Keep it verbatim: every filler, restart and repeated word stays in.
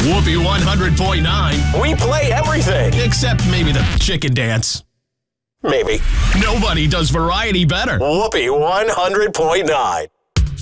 Whoopee one hundred point nine. We play everything. Except maybe the chicken dance. Maybe. Nobody does variety better. Whoopee one hundred point nine.